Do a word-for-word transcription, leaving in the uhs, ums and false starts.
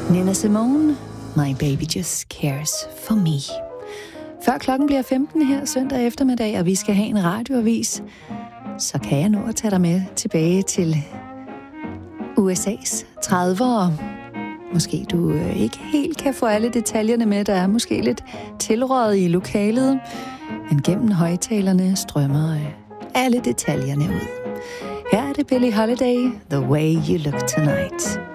Nina Simone, My Baby Just Cares For Me. Før klokken bliver femten her søndag eftermiddag, og vi skal have en radioavis, så kan jeg nå at tage dig med tilbage til U S A's tredivere. Måske du ikke helt kan få alle detaljerne med, der er måske lidt tilrådet i lokalet, men gennem højtalerne strømmer alle detaljerne ud. Her er det Billie Holiday, The Way You Look Tonight.